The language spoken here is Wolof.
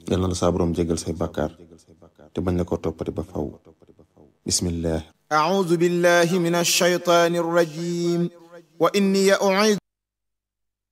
yal na la saa borom jégal say bàkkaar te bañ la ko toppati ba faw bismillah. أعوذ بالله من الشيطان الرجيم وإني أعيذ